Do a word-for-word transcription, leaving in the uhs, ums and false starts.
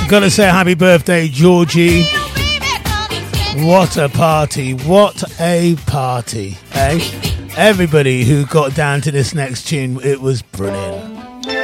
Gotta say happy birthday, Georgie. What a party. What a party. Eh? Everybody who got down to this next tune, it was brilliant.